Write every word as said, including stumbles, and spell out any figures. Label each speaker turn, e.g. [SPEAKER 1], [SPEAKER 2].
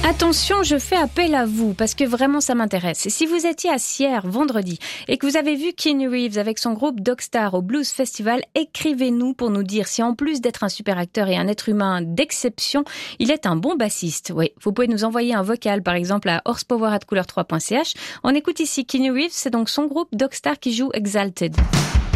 [SPEAKER 1] Attention, je fais appel à vous parce que vraiment ça m'intéresse. Si vous étiez à Sierre vendredi et que vous avez vu Keanu Reeves avec son groupe Dogstar au Blues Festival, écrivez-nous pour nous dire si en plus d'être un super acteur et un être humain d'exception, il est un bon bassiste. Oui, vous pouvez nous envoyer un vocal par exemple à horsepower arobase couleur trois point c h. On écoute ici Keanu Reeves, c'est donc son groupe Dogstar qui joue Exalted.